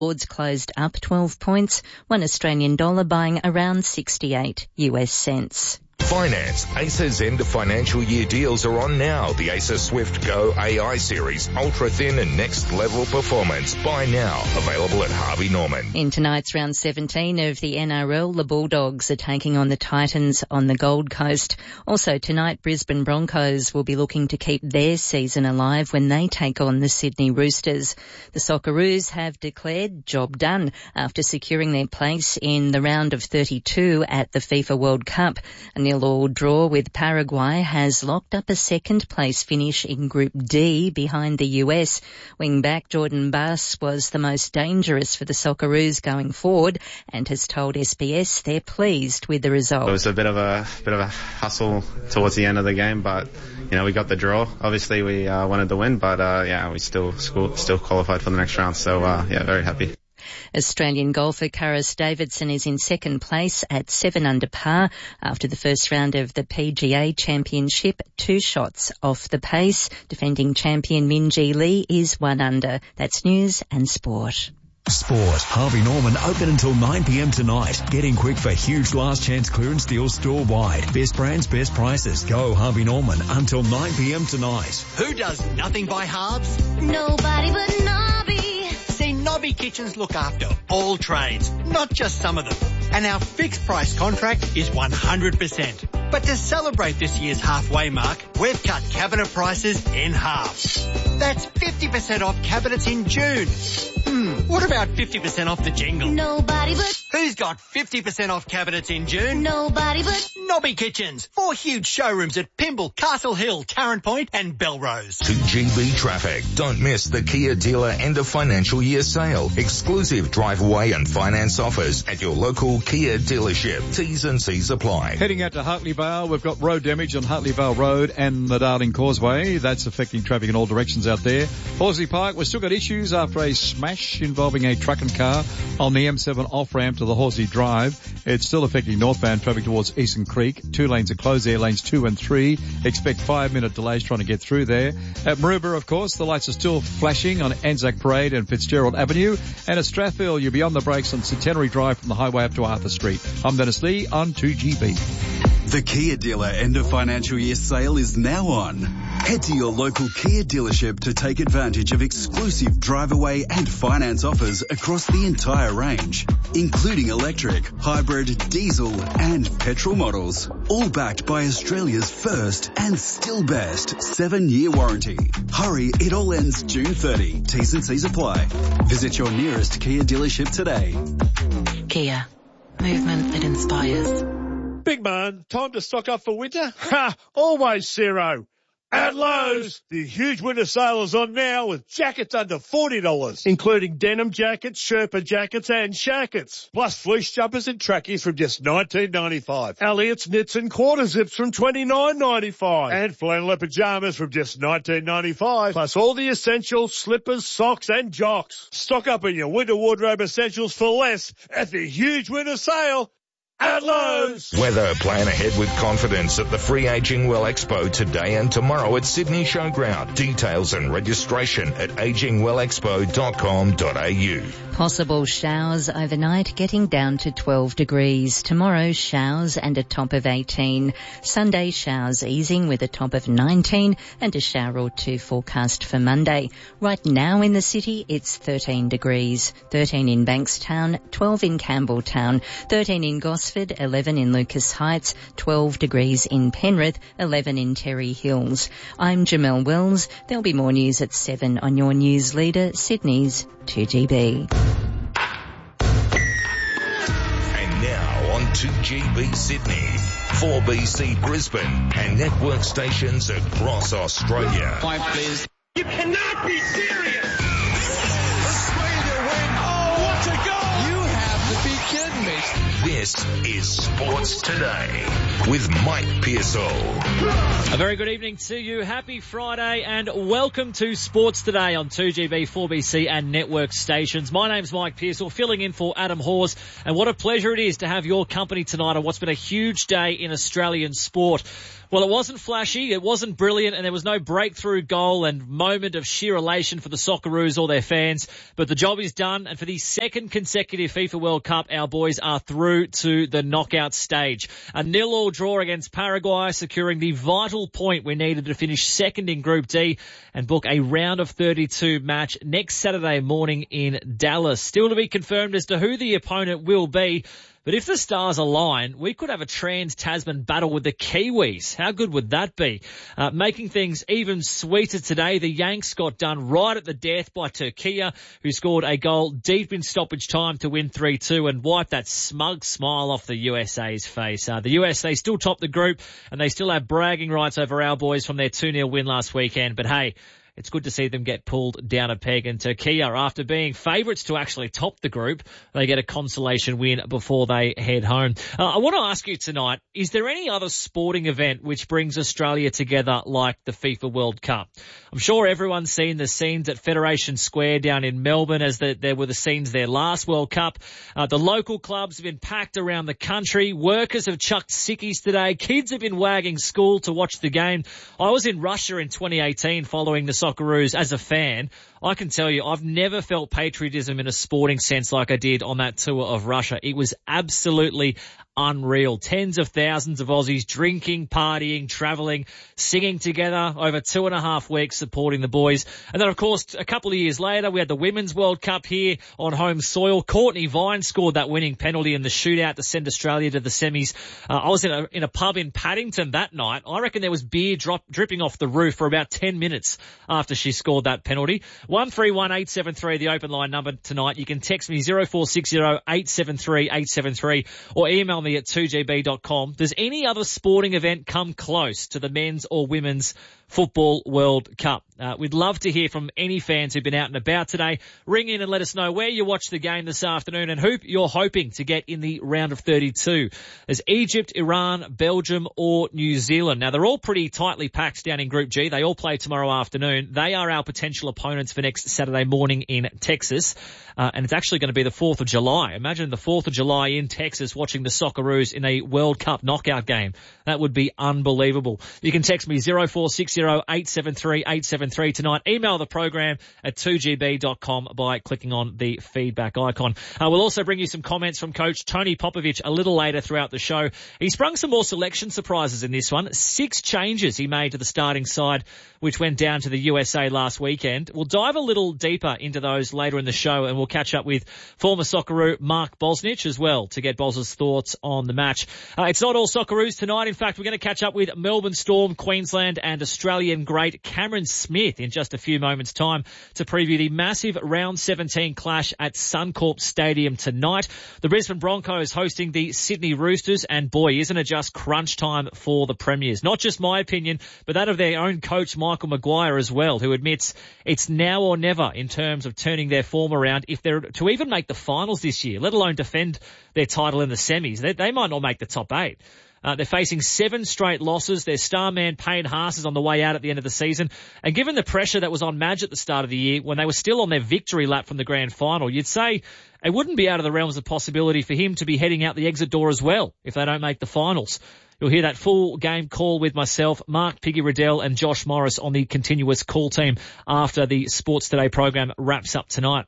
Boards closed up 12 points, $1 buying around 68 US cents. Finance. Acer's end of financial year deals are on now. The Acer Swift Go AI series, ultra thin and next level performance. Buy now. Available at Harvey Norman. In tonight's round 17 of the NRL, the Bulldogs are taking on the Titans on the Gold Coast. Also tonight, Brisbane Broncos will be looking to keep their season alive when they take on the Sydney Roosters. The Socceroos have declared job done after securing their place in the round of 32 at the FIFA World Cup. A 0-0 draw with Paraguay has locked up a second-place finish in Group D behind the US. Wing-back Jordan Bass was the most dangerous for the Socceroos going forward and has told SBS they're pleased with the result. It was a bit of a hustle towards the end of the game, but we got the draw. Obviously, we wanted to win, but we still qualified for the next round. So very happy. Australian golfer Karis Davidson is in second place at 7 under par after the first round of the PGA Championship, 2 shots off the pace. Defending champion Minjee Lee is 1 under. That's news and sport. Sport. Harvey Norman open until 9 p.m. tonight. Get in quick for huge last chance clearance deals store-wide. Best brands, best prices. Go Harvey Norman until 9 p.m. tonight. Who does nothing by halves? Nobody but Nobby. See, Nobby Kitchens look after all trades, not just some of them. And our fixed price contract is 100%. But to celebrate this year's halfway mark, we've cut cabinet prices in half. That's 50% off cabinets in June. What about 50% off the jingle? Nobody but... Who's got 50% off cabinets in June? Nobody but... Nobby Kitchens. 4 huge showrooms at Pymble, Castle Hill, Tarrant Point and Belrose. 2GB traffic. Don't miss the Kia dealer end of financial year sale. Exclusive drive away and finance offers at your local Kia dealership. T's and C's apply. Heading out to Hartley Vale, we've got road damage on Hartley Vale Road and the Darling Causeway. That's affecting traffic in all directions out there. Horsley Park, we've still got issues after a smash involving a truck and car on the M7 off-ramp to the Horsley Drive. It's still affecting northbound traffic towards Eastern Creek. 2 lanes are closed there, lanes 2 and 3. Expect 5-minute delays trying to get through there. At Maroubra, of course, the lights are still flashing on Anzac Parade and Fitzgerald Avenue. And at Strathfield, you'll be on the brakes on Centenary Drive from the highway up to Arthur Street. I'm Dennis Lee on 2GB. The Kia dealer end of financial year sale is now on. Head to your local Kia dealership to take advantage of exclusive drive-away and finance offers across the entire range, including electric, hybrid, diesel and petrol models. All backed by Australia's first and still best 7-year warranty. Hurry, it all ends June 30. T's and C's apply. Visit your nearest Kia dealership today. Kia. Movement that inspires. Big man, time to stock up for winter? Ha! Always zero. At Lowe's, the huge winter sale is on now with jackets under $40, including denim jackets, Sherpa jackets and shackets, plus fleece jumpers and trackies from just $19.95. Elliott's knits and quarter zips from $29.95. And flannel pajamas from just $19.95. Plus all the essentials, slippers, socks and jocks. Stock up on your winter wardrobe essentials for less at the huge winter sale at Lowe's. Weather. Plan ahead with confidence at the Free Aging Well Expo today and tomorrow at Sydney Showground. Details and registration at agingwellexpo.com.au. Possible showers overnight, getting down to 12 degrees. Tomorrow, showers and a top of 18. Sunday, showers easing with a top of 19 and a shower or 2 forecast for Monday. Right now in the city, it's 13 degrees. 13 in Bankstown, 12 in Campbelltown, 13 in Gosford, 11 in Lucas Heights, 12 degrees in Penrith, 11 in Terry Hills. I'm Jamelle Wells. There'll be more news at 7 on your news leader, Sydney's 2GB. And now on 2GB Sydney, 4BC Brisbane and network stations across Australia. Point, please. You cannot be serious! Australia win! Oh, what a goal! You have to be kidding me. This is Sports Today with Mike Pearsall. A very good evening to you. Happy Friday and welcome to Sports Today on 2GB, 4BC and network stations. My name's Mike Pearsall, filling in for Adam Hawes, and what a pleasure it is to have your company tonight on what's been a huge day in Australian sport. Well, it wasn't flashy, it wasn't brilliant, and there was no breakthrough goal and moment of sheer elation for the Socceroos or their fans. But the job is done, and for the second consecutive FIFA World Cup, our boys are through to the knockout stage. A 0-0 draw against Paraguay, securing the vital point we needed to finish second in Group D and book a round of 32 match next Saturday morning in Dallas. Still to be confirmed as to who the opponent will be. But if the stars align, we could have a trans-Tasman battle with the Kiwis. How good would that be? Making things even sweeter today, the Yanks got done right at the death by Turkey, who scored a goal deep in stoppage time to win 3-2 and wipe that smug smile off the USA's face. The US, they still top the group and they still have bragging rights over our boys from their 2-0 win last weekend. But hey, it's good to see them get pulled down a peg, and Turkey, after being favourites to actually top the group, they get a consolation win before they head home. I want to ask you tonight, is there any other sporting event which brings Australia together like the FIFA World Cup? I'm sure everyone's seen the scenes at Federation Square down in Melbourne, as there were the scenes there last World Cup. The local clubs have been packed around the country. Workers have chucked sickies today. Kids have been wagging school to watch the game. I was in Russia in 2018 following the Socceroos as a fan. I can tell you, I've never felt patriotism in a sporting sense like I did on that tour of Russia. It was absolutely unreal. Tens of thousands of Aussies drinking, partying, travelling, singing together over 2.5 weeks supporting the boys. And then, of course, a couple of years later, we had the Women's World Cup here on home soil. Courtney Vine scored that winning penalty in the shootout to send Australia to the semis. I was in a pub in Paddington that night. I reckon there was beer dripping off the roof for about 10 minutes after she scored that penalty. 131873, the open line number tonight. You can text me 0460 873 873 or email me at 2gb.com. Does any other sporting event come close to the men's or women's Football World Cup? We'd love to hear from any fans who've been out and about today. Ring in and let us know where you watched the game this afternoon and who you're hoping to get in the round of 32. There's Egypt, Iran, Belgium or New Zealand. Now, they're all pretty tightly packed down in Group G. They all play tomorrow afternoon. They are our potential opponents for next Saturday morning in Texas. And it's actually going to be the 4th of July. Imagine the 4th of July in Texas watching the Socceroos in a World Cup knockout game. That would be unbelievable. You can text me 0460 873 873 tonight. Email the program at 2gb.com by clicking on the feedback icon. We'll also bring you some comments from Coach Tony Popovic a little later throughout the show. He sprung some more selection surprises in this one. 6 changes he made to the starting side, which went down to the USA last weekend. We'll dive a little deeper into those later in the show, and we'll catch up with former Socceroo Mark Bosnich as well to get Bos's thoughts on the match. It's not all Socceroos tonight. In fact, we're going to catch up with Melbourne Storm, Queensland and Australian great Cameron Smith in just a few moments' time to preview the massive Round 17 clash at Suncorp Stadium tonight. The Brisbane Broncos hosting the Sydney Roosters, and boy, isn't it just crunch time for the Premiers. Not just my opinion, but that of their own coach Michael Maguire as well, who admits it's now or never in terms of turning their form around if they're to even make the finals this year, let alone defend their title in the semis. They might not make the top 8. They're facing 7 straight losses. Their star man Payne Haas is on the way out at the end of the season. And given the pressure that was on Madge at the start of the year, when they were still on their victory lap from the grand final, you'd say it wouldn't be out of the realms of possibility for him to be heading out the exit door as well if they don't make the finals. You'll hear that full game call with myself, Mark Piggy Riddell and Josh Morris on the continuous call team after the Sports Today program wraps up tonight.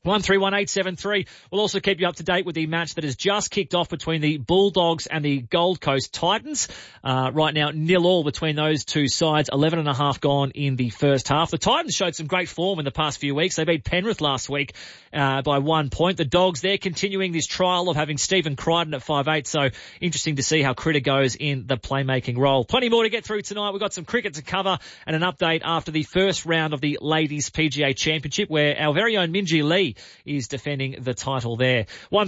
131873. We'll also keep you up to date with the match that has just kicked off between the Bulldogs and the Gold Coast Titans. Right now, 0-0 between those two sides. 11.5 gone in the first half. The Titans showed some great form in the past few weeks. They beat Penrith last week by 1 point. The Dogs, they're continuing this trial of having Stephen Crichton at 5'8", so interesting to see how Critter goes in the playmaking role. Plenty more to get through tonight. We've got some cricket to cover and an update after the first round of the Ladies PGA Championship, where our very own Minjee Lee is defending the title there.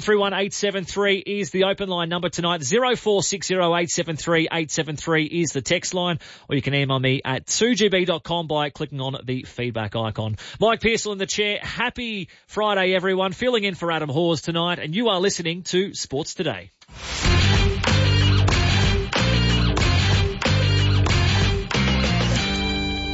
131873 is the open line number tonight. 0460 873 873 is the text line, or you can email me at 2gb.com by clicking on the feedback icon. Mike Pearsall in the chair. Happy Friday, everyone. Filling in for Adam Hawes tonight, and you are listening to Sports Today.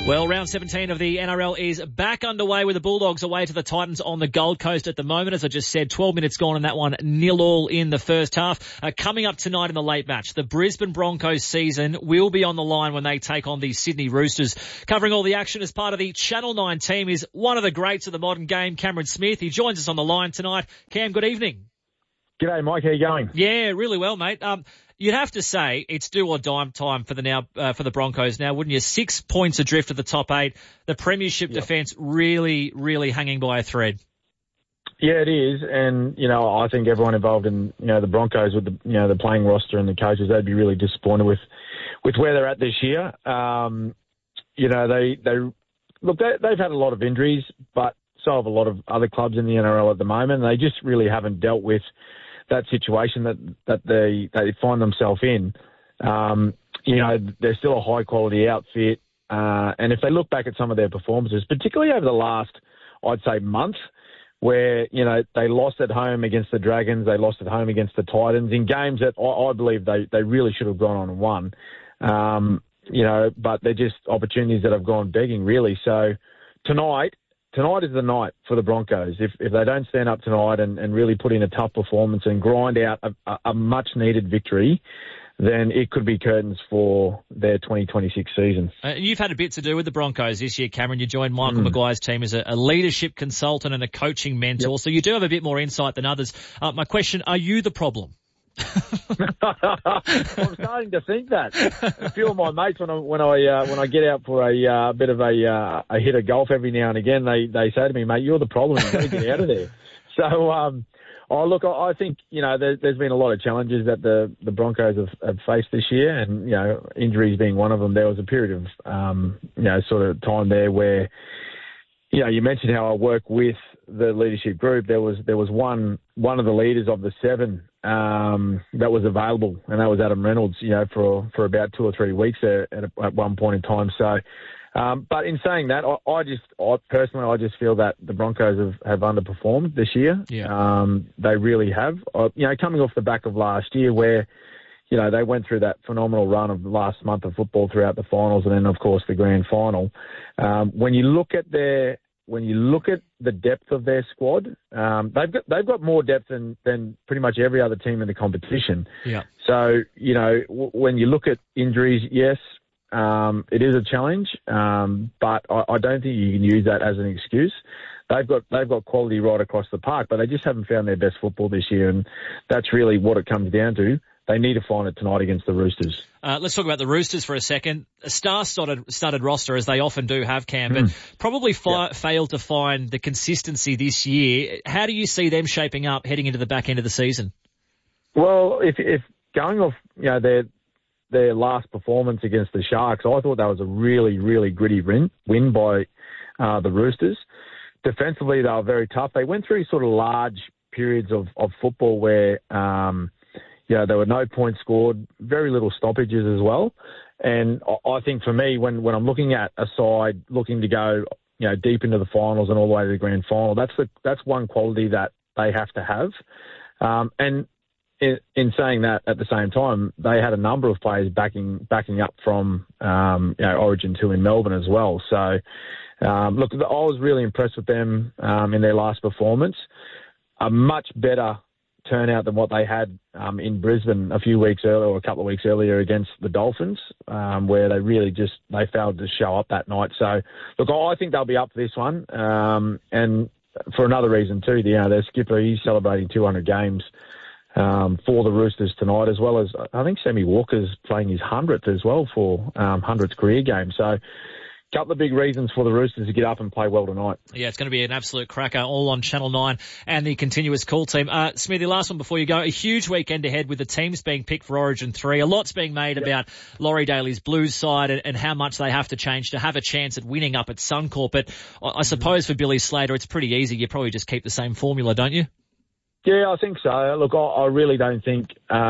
Well, round 17 of the NRL is back underway with the Bulldogs away to the Titans on the Gold Coast at the moment. As I just said, 12 minutes gone in that one, 0-0 in the first half. Coming up tonight in the late match, the Brisbane Broncos season will be on the line when they take on the Sydney Roosters. Covering all the action as part of the Channel 9 team is one of the greats of the modern game, Cameron Smith. He joins us on the line tonight. Cam, good evening. G'day, Mike. How you going? Yeah, really well, mate. You'd have to say it's do or die time for the Broncos now, wouldn't you? 6 points adrift of the top 8. The premiership defence really, really hanging by a thread. Yeah, it is. And, I think everyone involved in, the Broncos with the playing roster and the coaches, they'd be really disappointed with where they're at this year. They've had a lot of injuries, but so have a lot of other clubs in the NRL at the moment. They just really haven't dealt with that situation that they find themselves in. They're still a high quality outfit. And if they look back at some of their performances, particularly over the last, I'd say, month, where, they lost at home against the Dragons, they lost at home against the Titans in games that I believe they really should have gone on and won. But they're just opportunities that have gone begging, really. So tonight is the night for the Broncos. If they don't stand up tonight and really put in a tough performance and grind out a much-needed victory, then it could be curtains for their 2026 season. You've had a bit to do with the Broncos this year, Cameron. You joined Michael Maguire's team as a leadership consultant and a coaching mentor, so you do have a bit more insight than others. My question, are you the problem? I'm starting to think that. A few of my mates, when I get out for a bit of a hit of golf every now and again, they say to me, "Mate, you're the problem. You've got to get out of there." So, I think there's been a lot of challenges that the Broncos have faced this year, and injuries being one of them. There was a period of sort of time there where you mentioned how I work with the leadership group. There was one of the leaders of the 7 that was available, and that was Adam Reynolds, for about 2 or 3 weeks there at one point in time. So, but in saying that, I personally just feel that the Broncos have underperformed this year. Yeah. They really have. Coming off the back of last year where, they went through that phenomenal run of the last month of football throughout the finals and then, of course, the grand final. When you look at the depth of their squad, they've got more depth than pretty much every other team in the competition. Yeah. So, when you look at injuries, yes, it is a challenge, but I don't think you can use that as an excuse. They've got quality right across the park, but they just haven't found their best football this year, and that's really what it comes down to. They need to find it tonight against the Roosters. Let's talk about the Roosters for a second. A star-studded roster, as they often do have, Cam, but probably failed to find the consistency this year. How do you see them shaping up heading into the back end of the season? Well, if going off their last performance against the Sharks, I thought that was a really, really gritty win by the Roosters. Defensively, they were very tough. They went through sort of large periods of football where there were no points scored, very little stoppages as well. And I think for me, when I'm looking at a side looking to go, deep into the finals and all the way to the grand final, that's one quality that they have to have. And in saying that, at the same time, they had a number of players backing up from Origin 2 in Melbourne as well. So, I was really impressed with them in their last performance. A much better turnout than what they had in Brisbane a few weeks earlier or a couple of weeks earlier against the Dolphins, where they failed to show up that night. So, I think they'll be up for this one. And for another reason too, their skipper, he's celebrating 200 games for the Roosters tonight, as well as I think Sammy Walker's playing his 100th as well for 100th career game. So, couple of big reasons for the Roosters to get up and play well tonight. Yeah, it's going to be an absolute cracker, all on Channel 9 and the continuous call team. Smithy, last one before you go. A huge weekend ahead with the teams being picked for Origin 3. A lot's being made about Laurie Daly's Blues side and how much they have to change to have a chance at winning up at Suncorp. But I suppose for Billy Slater, it's pretty easy. You probably just keep the same formula, don't you? Yeah, I think so. Look, I really don't think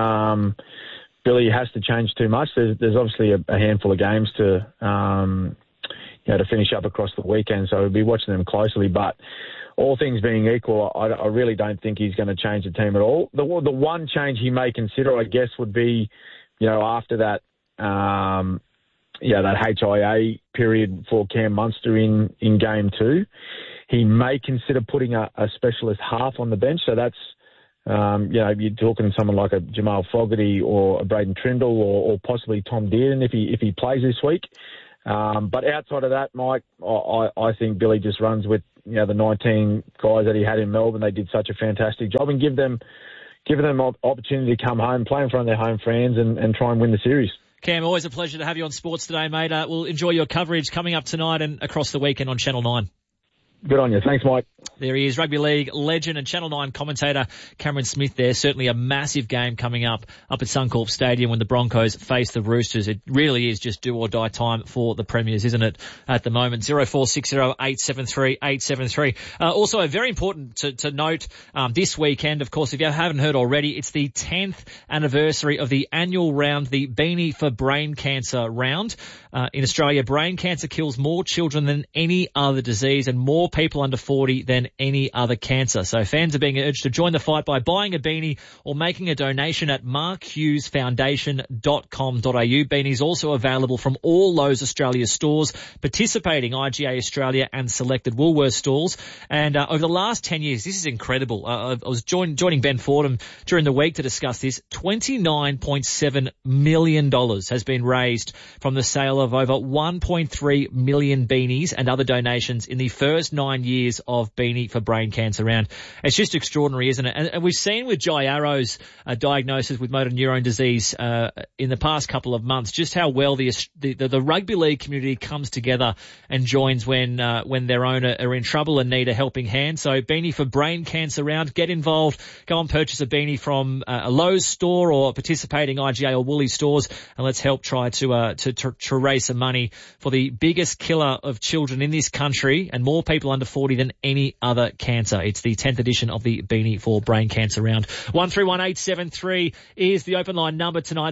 Billy has to change too much. There's obviously a handful of games to finish up across the weekend, so we'll be watching them closely. But all things being equal, I really don't think he's going to change the team at all. The one change he may consider, I guess, would be, after that that HIA period for Cam Munster in game 2. He may consider putting a specialist half on the bench. So that's, you're talking someone like a Jamal Fogarty or a Braden Trindle or possibly Tom Dearden if he plays this week. But outside of that, Mike, I think Billy just runs with, the 19 guys that he had in Melbourne. They did such a fantastic job, and give them opportunity to come home, play in front of their home fans and try and win the series. Cam, always a pleasure to have you on Sports Today, mate. We'll enjoy your coverage coming up tonight and across the weekend on Channel 9. Good on you. Thanks, Mike. There he is, rugby league legend and Channel 9 commentator Cameron Smith there. Certainly a massive game coming up at Suncorp Stadium when the Broncos face the Roosters. It really is just do or die time for the Premiers, isn't it, at the moment? 0460-873-873. Also, very important to note this weekend, of course, if you haven't heard already, it's the 10th anniversary of the annual round, the Beanie for Brain Cancer round. In Australia, brain cancer kills more children than any other disease and more people under 40 than any other cancer. So fans are being urged to join the fight by buying a beanie or making a donation at markhughesfoundation.com.au. Beanies also available from all Lowe's Australia stores, participating IGA Australia and selected Woolworths stores. And over the last 10 years, this is incredible. I was joining Ben Fordham during the week to discuss this. $29.7 million has been raised from the sale of over 1.3 million beanies and other donations in the first 9 years of Beanie for Brain Cancer round. It's just extraordinary, isn't it? And we've seen with Jai Arrow's diagnosis with motor neurone disease in the past couple of months just how well the rugby league community comes together and joins when their own are in trouble and need a helping hand. So Beanie for Brain Cancer round, get involved. Go and purchase a beanie from a Lowe's store or participating IGA or Woolies stores, and let's help try to raise some money for the biggest killer of children in this country and more people under 40 than any other cancer. It's the 10th edition of the Beanie for Brain Cancer round. 131873 is the open line number tonight.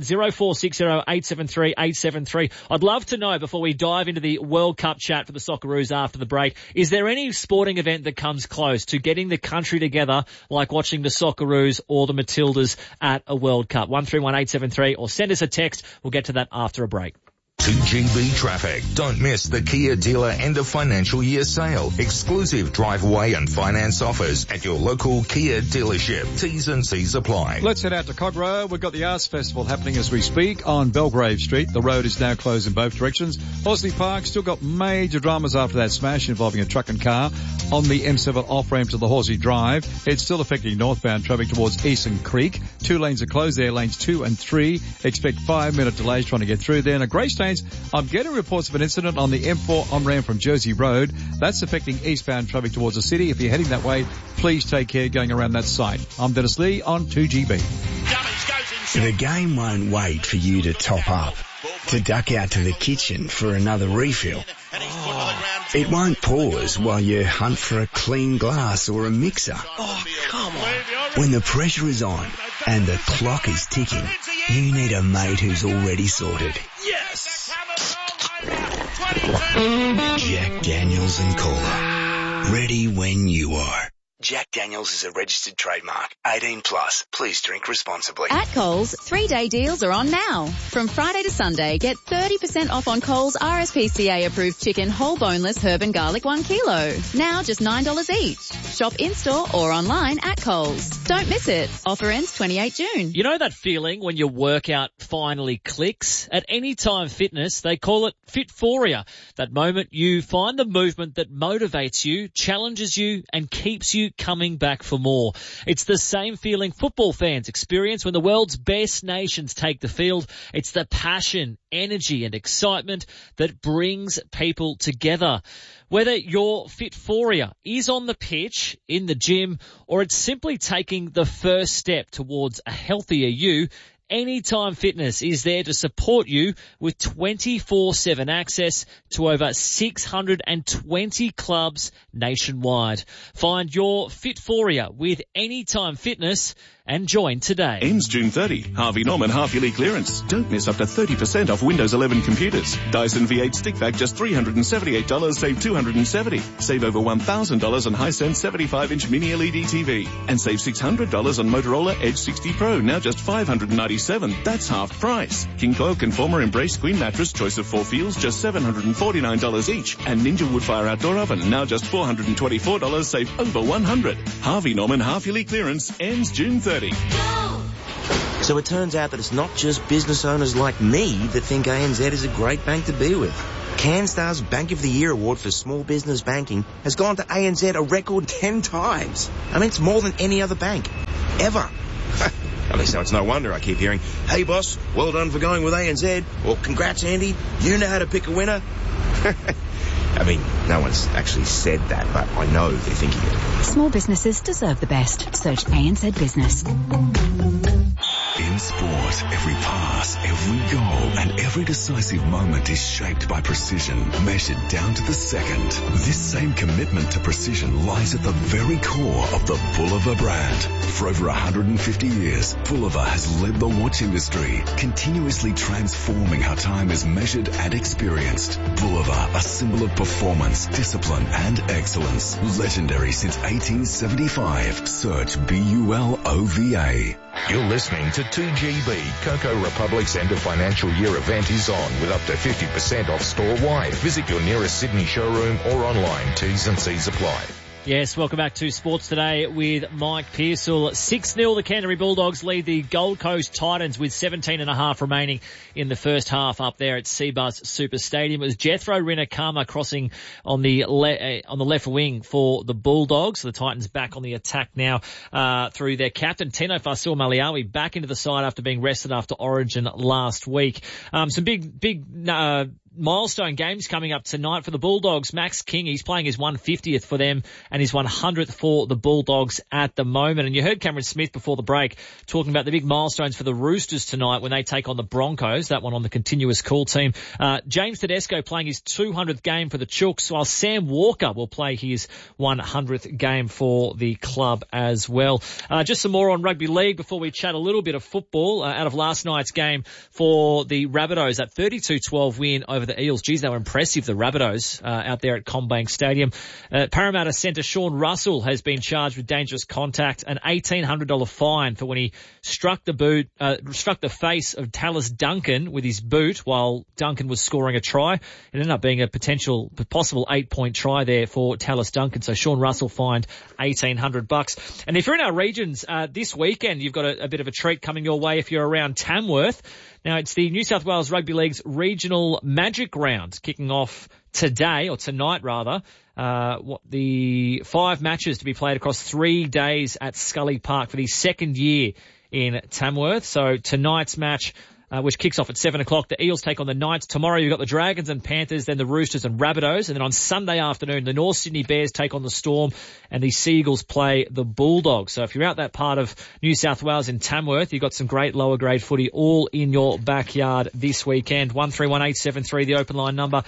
0460-873-873. I'd love to know, before we dive into the World Cup chat for the Socceroos after the break, is there any sporting event that comes close to getting the country together like watching the Socceroos or the Matildas at a World Cup? 131873, or send us a text. We'll get to that after a break. 2GB Traffic. Don't miss the Kia dealer end of financial year sale. Exclusive drive away and finance offers at your local Kia dealership. T's and C's apply. Let's head out to Cogra. We've got the Arts Festival happening as we speak on Belgrave Street. The road is now closed in both directions. Horsley Park still got major dramas after that smash involving a truck and car on the M7 off-ramp to the Horsley Drive. It's still affecting northbound traffic towards Eastern Creek. 2 lanes are closed there, lanes 2 and 3. Expect 5-minute delays trying to get through there. And at Greystanes, I'm getting reports of an incident on the M4 on-ramp from Jersey Road. That's affecting eastbound traffic towards the city. If you're heading that way, please take care going around that site. I'm Dennis Lee on 2GB. The game won't wait for you to top up, to duck out to the kitchen for another refill. It won't pause while you hunt for a clean glass or a mixer. Oh, come on. When the pressure is on and the clock is ticking, you need a mate who's already sorted. Yes! Jack Daniels and Cola. Ready when you are. Jack Daniels is a registered trademark. 18 plus. Please drink responsibly. At Coles, 3-day deals are on now. From Friday to Sunday, get 30% off on Coles RSPCA approved chicken whole boneless herb and garlic 1 kilo. Now just $9 each. Shop in-store or online at Coles. Don't miss it. Offer ends 28 June. You know that feeling when your workout finally clicks? At Anytime Fitness, they call it Fitphoria. That moment you find the movement that motivates you, challenges you, and keeps you coming back for more. It's the same feeling football fans experience when the world's best nations take the field. It's the passion, energy, and excitement that brings people together. Whether your Fitphoria is on the pitch, in the gym, or it's simply taking the first step towards a healthier you, Anytime Fitness is there to support you with 24/7 access to over 620 clubs nationwide. Find your Fitphoria with Anytime Fitness and join today. Ends June 30. Harvey Norman half-yearly clearance. Don't miss up to 30% off Windows 11 computers. Dyson V8 stick vac just $378, save $270. Save over $1,000 on Hisense 75-inch mini LED TV. And save $600 on Motorola Edge 60 Pro, now just $597. $147. That's half price. King Cloak and Former Embrace Queen Mattress, choice of 4 feels, just $749 each. And Ninja Woodfire Outdoor Oven, now just $424, save over $100. Harvey Norman half-yearly clearance ends June 30. So it turns out that it's not just business owners like me that think ANZ is a great bank to be with. CanStar's Bank of the Year award for small business banking has gone to ANZ a record 10 times. I mean, it's more than any other bank. Ever. I mean, so it's no wonder I keep hearing, "Hey boss, well done for going with ANZ," or "Congrats Andy, you know how to pick a winner." I mean, no one's actually said that, but I know they're thinking it. Small businesses deserve the best. Search ANZ Business. In sport, every pass, every goal, and every decisive moment is shaped by precision, measured down to the second. This same commitment to precision lies at the very core of the Bulliver brand. For over 150 years, Bulliver has led the watch industry, continuously transforming how time is measured and experienced. Bulliver, a symbol of performance, discipline, and excellence. Legendary since 1875. Search BULOVA. You're listening to 2GB. Cocoa Republic's end of financial year event is on with up to 50% off store-wide. Visit your nearest Sydney showroom or online. T's and C's apply. Yes, welcome back to Sports Today with Mike Pearsall. 6-0, the Canterbury Bulldogs lead the Gold Coast Titans with 17.5 remaining in the first half up there at Cbus Super Stadium. It was Jethro Rinakama crossing on the left wing for the Bulldogs. The Titans back on the attack now through their captain, Tino Fa'asuamaleaui, back into the side after being rested after Origin last week. Some big milestone games coming up tonight for the Bulldogs. Max King, he's playing his 150th for them and his 100th for the Bulldogs at the moment. And you heard Cameron Smith before the break talking about the big milestones for the Roosters tonight when they take on the Broncos, that one on the continuous call team. James Tedesco playing his 200th game for the Chooks, while Sam Walker will play his 100th game for the club as well. Just some more on rugby league before we chat a little bit of football out of last night's game for the Rabbitohs, that 32-12 win over the Eels. Geez, they were impressive, the Rabbitohs, out there at CommBank Stadium. Parramatta centre Sean Russell has been charged with dangerous contact, an $1,800 fine for when he struck the face of Tallis Duncan with his boot while Duncan was scoring a try. It ended up being a possible 8-point try there for Tallis Duncan. So Sean Russell fined $1,800. And if you're in our regions this weekend, you've got a bit of a treat coming your way if you're around Tamworth. Now, it's the New South Wales Rugby League's regional Magic Round kicking off today, or tonight rather. The 5 matches to be played across 3 days at Scully Park for the second year in Tamworth. So tonight's match, which kicks off at 7 o'clock, the Eels take on the Knights. Tomorrow you've got the Dragons and Panthers, then the Roosters and Rabbitohs. And then on Sunday afternoon, the North Sydney Bears take on the Storm and the Seagulls play the Bulldogs. So if you're out that part of New South Wales in Tamworth, you've got some great lower grade footy all in your backyard this weekend. 131873, the open line number,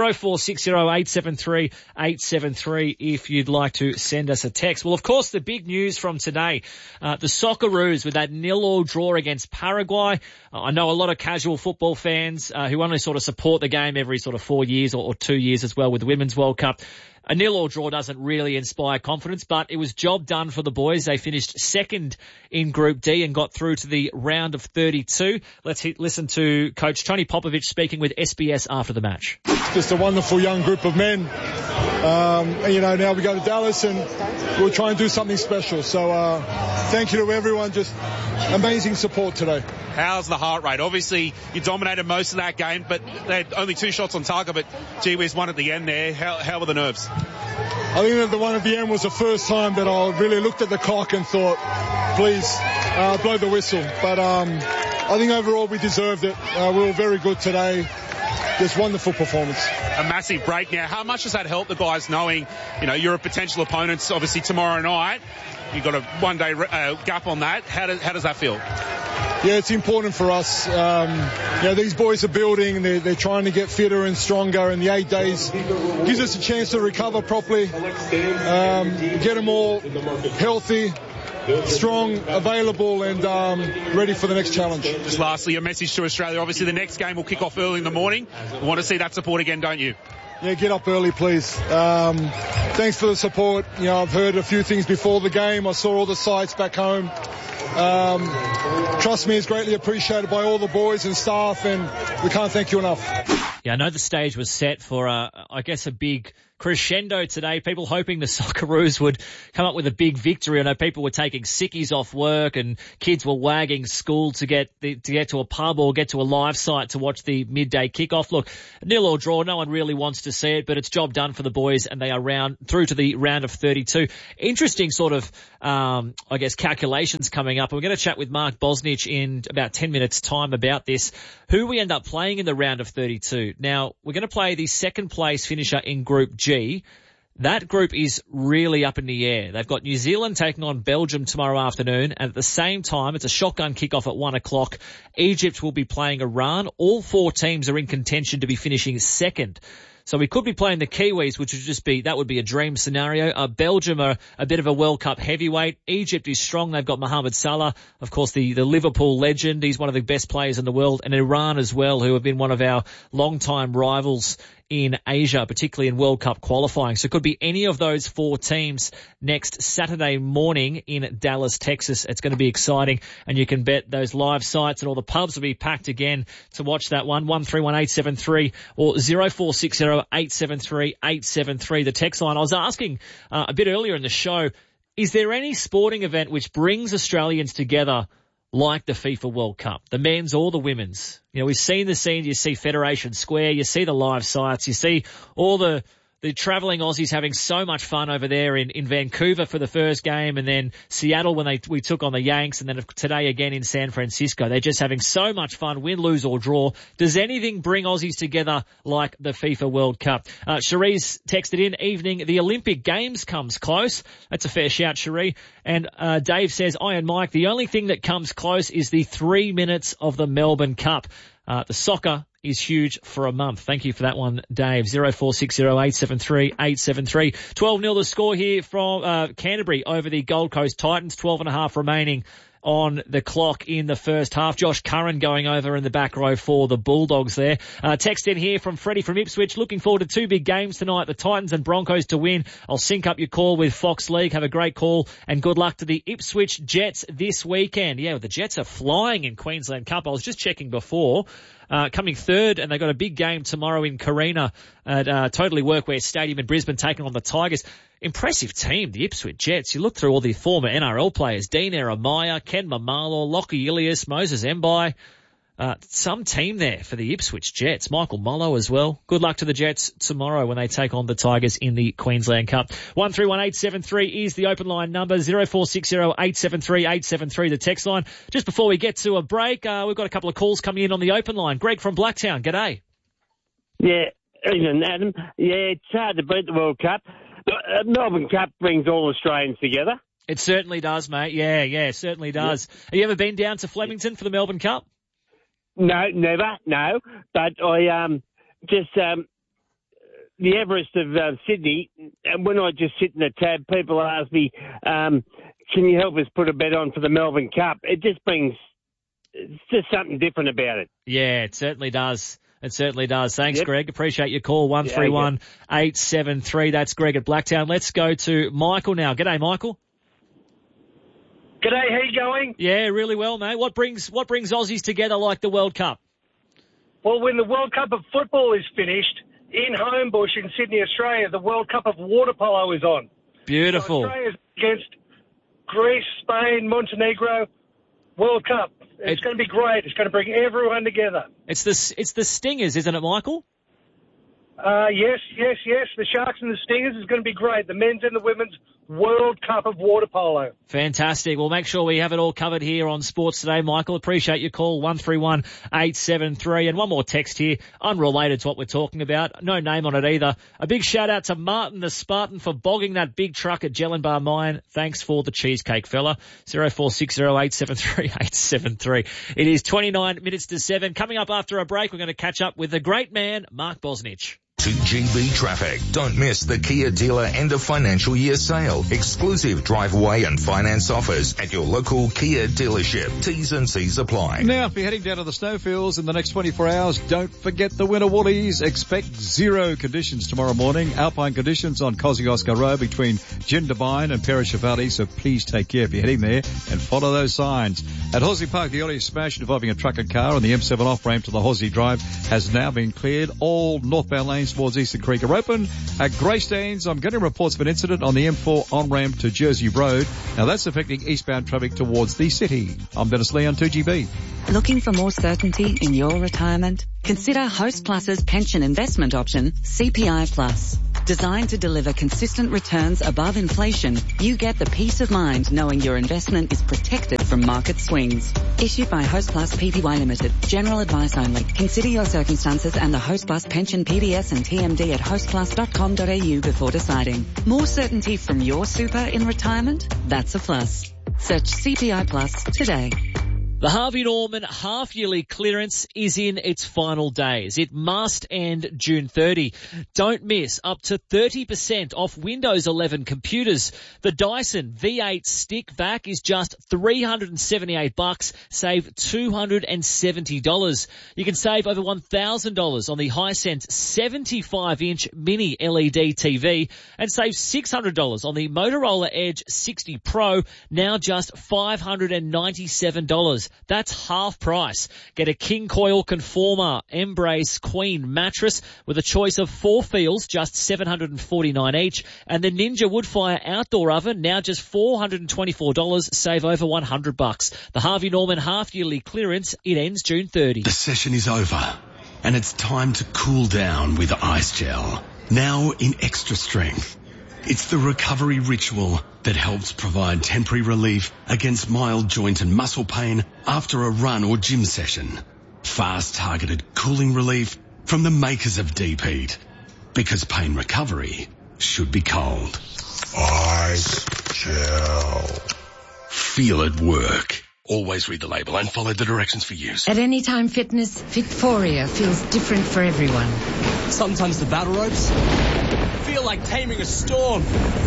0460873873 if you'd like to send us a text. Well, of course, the big news from today, the Socceroos with that 0-0 draw against Paraguay. I know a lot of casual football fans who only sort of support the game every sort of 4 years or 2 years as well with the Women's World Cup. A 0-0 draw doesn't really inspire confidence, but it was job done for the boys. They finished second in Group D and got through to the round of 32. Let's listen to Coach Tony Popovich speaking with SBS after the match. Just a wonderful young group of men. Now we go to Dallas and we'll try and do something special. So thank you to everyone. Just amazing support today. How's the heart rate? Obviously, you dominated most of that game, but they had only 2 shots on target, but gee whiz, one at the end there. How were the nerves? I think that the one at the end was the first time that I really looked at the clock and thought, please, blow the whistle. But I think overall we deserved it. We were very good today. Just wonderful performance. A massive break now. How much does that help the guys knowing, you're a potential opponent, obviously tomorrow night? You've got a 1-day gap on that. How does that feel? Yeah, it's important for us. These boys are building. They're trying to get fitter and stronger, and the 8 days gives us a chance to recover properly, get them all healthy, strong, available, and ready for the next challenge. Just lastly, your message to Australia. Obviously, the next game will kick off early in the morning. We want to see that support again, don't you? get up early, please. Thanks for the support. I've heard a few things before the game. I saw all the sights back home. Trust me, it's greatly appreciated by all the boys and staff, and we can't thank you enough. Yeah, I know the stage was set for, I guess, a big crescendo today. People hoping the Socceroos would come up with a big victory. I know people were taking sickies off work and kids were wagging school to get to a pub or get to a live site to watch the midday kickoff. Look, nil or draw, no one really wants to see it, but it's job done for the boys and they are through to the round of 32. Interesting sort of, I guess, calculations coming up. We're going to chat with Mark Bosnich in about 10 minutes time about this, who we end up playing in the round of 32. Now, we're going to play the second place finisher in Group G. That group is really up in the air. They've got New Zealand taking on Belgium tomorrow afternoon, and at the same time, it's a shotgun kickoff at 1 o'clock. Egypt will be playing Iran. All four teams are in contention to be finishing second. So we could be playing the Kiwis, which would be a dream scenario. Belgium are a bit of a World Cup heavyweight. Egypt is strong. They've got Mohamed Salah, of course, the Liverpool legend. He's one of the best players in the world. And Iran as well, who have been one of our long-time rivals in Asia, particularly in World Cup qualifying. So it could be any of those four teams next Saturday morning in Dallas, Texas. It's going to be exciting, and you can bet those live sites and all the pubs will be packed again to watch that one. 131873 or 0460 873 873. The text line. I was asking a bit earlier in the show, is there any sporting event which brings Australians together like the FIFA World Cup, the men's or the women's? We've seen the scenes. You see Federation Square, you see the live sites, you see all the travelling Aussies having so much fun over there in Vancouver for the first game, and then Seattle when we took on the Yanks, and then today again in San Francisco. They're just having so much fun, win, lose or draw. Does anything bring Aussies together like the FIFA World Cup? Cherie's texted in, evening, the Olympic Games comes close. That's a fair shout, Cherie. And Dave says, Iron Mike, the only thing that comes close is the 3 minutes of the Melbourne Cup. The soccer is huge for a month. Thank you for that one, Dave. 0460 873 873. 12-0 the score here from Canterbury over the Gold Coast Titans. 12.5 remaining on the clock in the first half. Josh Curran going over in the back row for the Bulldogs there. Text in here from Freddie from Ipswich. Looking forward to two big games tonight, the Titans and Broncos to win. I'll sync up your call with Fox League. Have a great call and good luck to the Ipswich Jets this weekend. Yeah, the Jets are flying in Queensland Cup. I was just checking before. Coming third, and they've got a big game tomorrow in Carina at Totally Workwear Stadium in Brisbane, taking on the Tigers. Impressive team, the Ipswich Jets. You look through all the former NRL players, Dean Eremaya, Ken Mamalo, Lockie Ilias, Moses Mbai. Some team there for the Ipswich Jets. Michael Mollo as well. Good luck to the Jets tomorrow when they take on the Tigers in the Queensland Cup. 131873 is the open line number. 0460 873 873 the text line. Just before we get to a break, we've got a couple of calls coming in on the open line. Greg from Blacktown, g'day. Yeah, evening, Adam. Yeah, it's hard to beat the World Cup. The Melbourne Cup brings all Australians together. It certainly does, mate. Yeah, it certainly does. Yeah. Have you ever been down to Flemington for the Melbourne Cup? No, never, no. But I the Everest of Sydney, and when I just sit in the tab, people ask me, can you help us put a bet on for the Melbourne Cup? It's just something different about it. Yeah, it certainly does. It certainly does. Thanks, Greg. Appreciate your call. 131 873. That's Greg at Blacktown. Let's go to Michael now. G'day, Michael. G'day, how you going? Yeah, really well, mate. What brings Aussies together like the World Cup? Well, when the World Cup of football is finished, in Homebush in Sydney, Australia, the World Cup of water polo is on. Beautiful. So Australia's against Greece, Spain, Montenegro, World Cup. It's going to be great. It's going to bring everyone together. It's the Stingers, isn't it, Michael? Yes. The Sharks and the Stingers is going to be great. The men's and the women's World Cup of water polo. Fantastic. We'll make sure we have it all covered here on Sports Today, Michael. Appreciate your call, 131 873. And one more text here, unrelated to what we're talking about. No name on it either. A big shout out to Martin the Spartan for bogging that big truck at Jellinbar Mine. Thanks for the cheesecake, fella. 0460 873 873. It is 29 minutes to 7. Coming up after a break, we're going to catch up with the great man, Mark Bosnich. 2GB traffic. Don't miss the Kia dealer end of financial year sale. Exclusive drive away and finance offers at your local Kia dealership. T's and C's apply. Now, if you're heading down to the snowfields in the next 24 hours, don't forget the winter woolies. Expect 0 conditions tomorrow morning. Alpine conditions on Kosciuszko Road between Jindabyne and Perishevali, so please take care if you're heading there and follow those signs. At Horsley Park, the audio smash involving a truck and car on the M7 off-ramp to the Horsley Drive has now been cleared. All northbound lanes towards Eastern Creek are open. At Greystanes, I'm getting reports of an incident on the M4 on-ramp to Jersey Road. Now that's affecting eastbound traffic towards the city. I'm Dennis Lee on 2GB. Looking for more certainty in your retirement? Consider Host Plus's pension investment option, CPI Plus. Designed to deliver consistent returns above inflation, you get the peace of mind knowing your investment is protected from market swings. Issued by Host Plus Pty Limited. General advice only. Consider your circumstances and the Host Plus pension PDS and TMD at hostplus.com.au before deciding. More certainty from your super in retirement? That's a plus. Search CPI Plus today. The Harvey Norman half-yearly clearance is in its final days. It must end June 30. Don't miss up to 30% off Windows 11 computers. The Dyson V8 Stick Vac is just $378, save $270. You can save over $1,000 on the Hisense 75-inch mini LED TV and save $600 on the Motorola Edge 60 Pro, now just $597. That's half price. Get a King Coil Conformer Embrace Queen mattress with a choice of 4 feels, just $749 each, and the Ninja Woodfire Outdoor Oven, now just $424, save over $100. The Harvey Norman half-yearly clearance, it ends June 30. The session is over, and it's time to cool down with Ice Gel, now in extra strength. It's the recovery ritual that helps provide temporary relief against mild joint and muscle pain after a run or gym session. Fast targeted cooling relief from the makers of Deep Heat. Because pain recovery should be cold. Ice Gel. Feel it work. Always read the label and follow the directions for use. At Anytime Fitness, Fitforia feels different for everyone. Sometimes the battle ropes feel like taming a storm.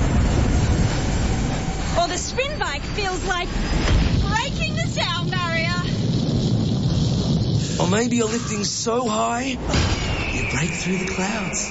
Or the spin bike feels like breaking the sound barrier. Or maybe you're lifting so high, you break through the clouds.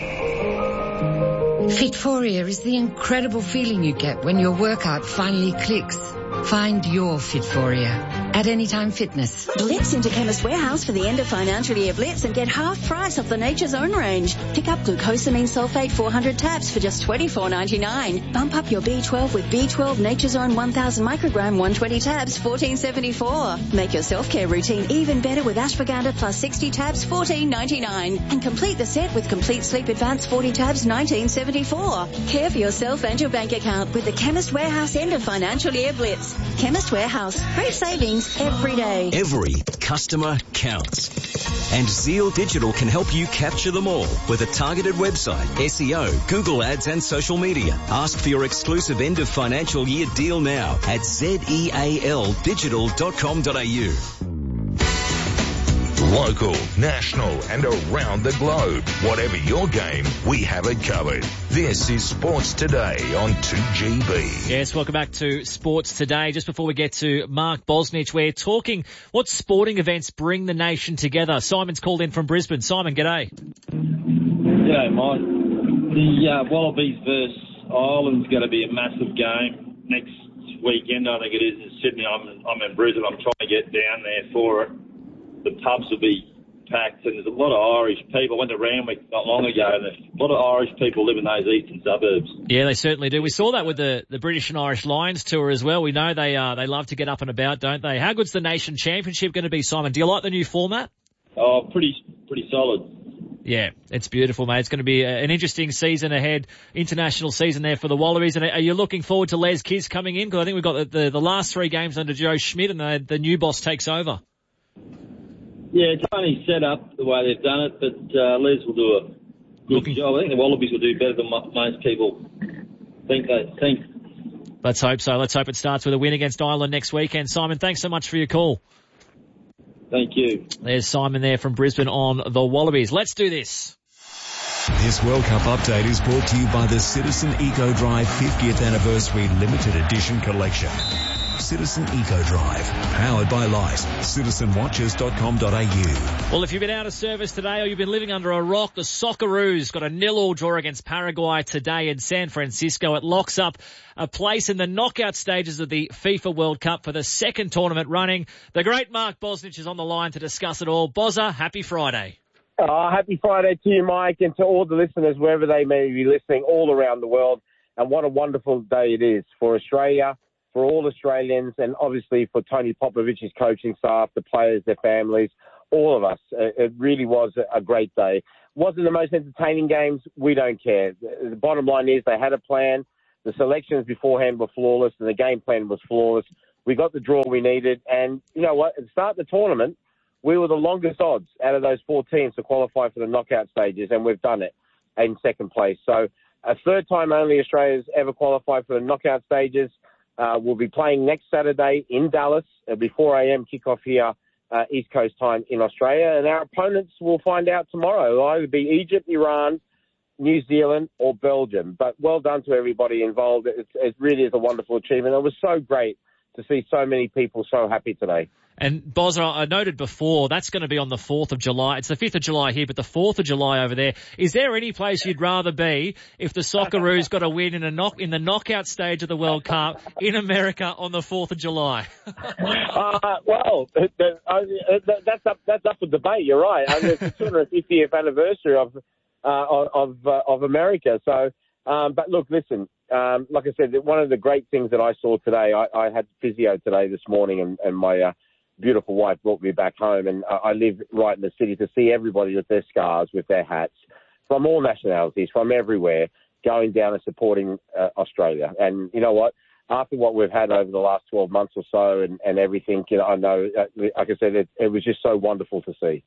Fitforia is the incredible feeling you get when your workout finally clicks. Find your Fitforia at Anytime Fitness. Blitz into Chemist Warehouse for the end of financial year blitz and get half price off the Nature's Own range. Pick up glucosamine sulfate 400 tabs for just $24.99. Bump up your B12 with B12 Nature's Own 1000 microgram 120 tabs, $14.74. Make your self-care routine even better with ashwagandha plus 60 tabs, $14.99. And complete the set with Complete Sleep Advance 40 tabs, $19.74. Care for yourself and your bank account with the Chemist Warehouse end of financial year blitz. Chemist Warehouse. Great savings every day. Every customer counts. And Zeal Digital can help you capture them all with a targeted website, SEO, Google Ads and social media. Ask for your exclusive end of financial year deal now at zealdigital.com.au. Local, national and around the globe. Whatever your game, we have it covered. This is Sports Today on 2GB. Yes, welcome back to Sports Today. Just before we get to Mark Bosnich, we're talking what sporting events bring the nation together. Simon's called in from Brisbane. Simon, g'day. G'day, Mike. The Wallabies versus Ireland's going to be a massive game next weekend. I think it is in Sydney. I'm in Brisbane. I'm trying to get down there for it. The pubs will be packed, and there's a lot of Irish people. I went to Randwick not long ago, and there's a lot of Irish people live in those eastern suburbs. Yeah, they certainly do. We saw that with the British and Irish Lions tour as well. We know they love to get up and about, don't they? How good's the Nation Championship going to be, Simon? Do you like the new format? Oh, pretty solid. Yeah, it's beautiful, mate. It's going to be an interesting season ahead, international season there for the Wallabies. And are you looking forward to Les Kiss coming in? Because I think we've got the last 3 games under Joe Schmidt, and the new boss takes over. Yeah, it's only set up the way they've done it, but Les will do a good job. I think the Wallabies will do better than most people think they think. Let's hope so. Let's hope it starts with a win against Ireland next weekend. Simon, thanks so much for your call. Thank you. There's Simon there from Brisbane on the Wallabies. Let's do this. This World Cup update is brought to you by the Citizen Eco Drive 50th Anniversary Limited Edition Collection. Citizen Eco Drive, powered by Light. CitizenWatches.com.au. Well, if you've been out of service today or you've been living under a rock, the Socceroos got a 0-0 draw against Paraguay today in San Francisco. It locks up a place in the knockout stages of the FIFA World Cup for the second tournament running. The great Mark Bosnich is on the line to discuss it all. Bozza, happy Friday. Happy Friday to you, Mike, and to all the listeners, wherever they may be listening, all around the world. And what a wonderful day it is for Australia, for all Australians, and obviously for Tony Popovich's coaching staff, the players, their families, all of us. It really was a great day. Wasn't the most entertaining games? We don't care. The bottom line is they had a plan. The selections beforehand were flawless, and the game plan was flawless. We got the draw we needed, and you know what? At the start of the tournament, we were the longest odds out of those 4 teams to qualify for the knockout stages, and we've done it in second place. So a third time only Australia's ever qualified for the knockout stages. We'll be playing next Saturday in Dallas. It'll be 4 a.m. kickoff here, East Coast time in Australia. And our opponents will find out tomorrow. It'll either be Egypt, Iran, New Zealand or Belgium. But well done to everybody involved. It really is a wonderful achievement. It was so great to see so many people so happy today. And Bozza, I noted before, that's going to be on the 4th of July. It's the 5th of July here, but the 4th of July over there. Is there any place you'd rather be if the Socceroos got a win in the knockout stage of the World Cup in America on the 4th of July? Well, that's up for debate. You're right. I mean, it's the 250th anniversary of America. So, but look, listen. Like I said, one of the great things that I saw today, I had physio today this morning, and my beautiful wife brought me back home, and I live right in the city to see everybody with their scarves, with their hats, from all nationalities, from everywhere, going down and supporting Australia. And you know what? After what we've had over the last 12 months or so and everything, you know, I know, like I said, it was just so wonderful to see.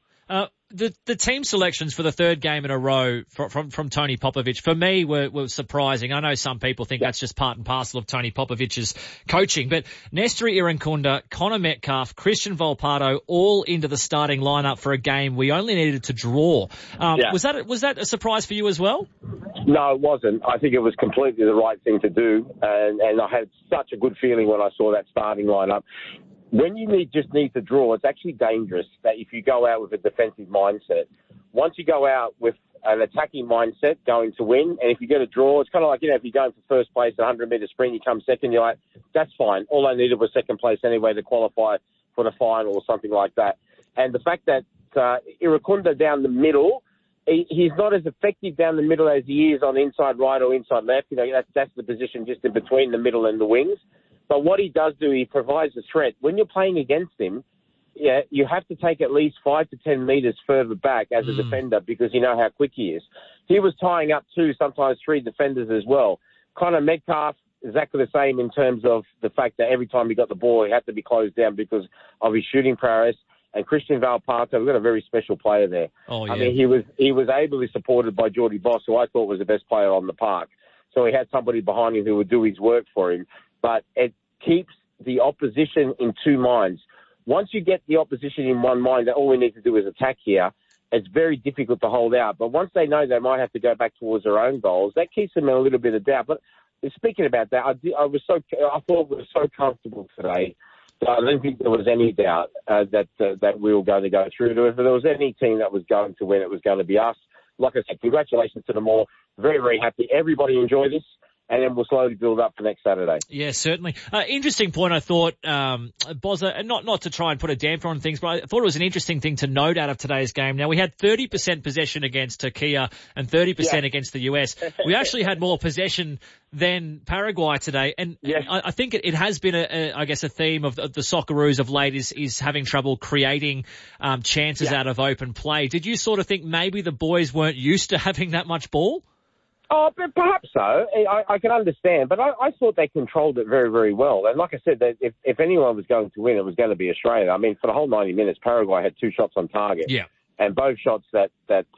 The team selections for the third game in a row from Tony Popovich, for me, were surprising. I know some people think that's just part and parcel of Tony Popovich's coaching, but Nestor Irankunda, Connor Metcalf, Christian Volpato, all into the starting lineup for a game we only needed to draw. Was that a surprise for you as well? No, it wasn't. I think it was completely the right thing to do, and I had such a good feeling when I saw that starting lineup. When you just need to draw, it's actually dangerous that if you go out with a defensive mindset. Once you go out with an attacking mindset, going to win, and if you get a draw, it's kind of like, you know, if you're going for first place at 100-metre sprint, you come second, you're like, that's fine. All I needed was second place anyway to qualify for the final or something like that. And the fact that Irankunda down the middle, he's not as effective down the middle as he is on inside right or inside left. You know, that's the position just in between the middle and the wings. But what he does do, he provides a threat. When you're playing against him, you have to take at least 5 to 10 metres further back as a defender because you know how quick he is. He was tying up 2, sometimes 3 defenders as well. Connor Metcalf, exactly the same in terms of the fact that every time he got the ball, he had to be closed down because of his shooting prowess. And Christian Volpato, we've got a very special player there. Oh, yeah. I mean, he was ably supported by Geordie Boss, who I thought was the best player on the park. So he had somebody behind him who would do his work for him. But it keeps the opposition in 2 minds. Once you get the opposition in one mind that all we need to do is attack here, it's very difficult to hold out. But once they know they might have to go back towards their own goals, that keeps them in a little bit of doubt. But speaking about that, I thought we were so comfortable today. So I don't think there was any doubt that we were going to go through to it. If there was any team that was going to win, it was going to be us. Like I said, congratulations to them all. Very, very happy. Everybody enjoy this. And then we'll slowly build up for next Saturday. Yeah, certainly. Interesting point, I thought, Bozza, and not to try and put a damper on things, but I thought it was an interesting thing to note out of today's game. Now, we had 30% possession against Turkey and 30% against the US. We actually had more possession than Paraguay today. And I think it has been, I guess, a theme of the Socceroos of late is having trouble creating chances out of open play. Did you sort of think maybe the boys weren't used to having that much ball? Oh, but perhaps so. I can understand. But I thought they controlled it very, very well. And like I said, if anyone was going to win, it was going to be Australia. I mean, for the whole 90 minutes, Paraguay had 2 shots on target. Yeah. And both shots that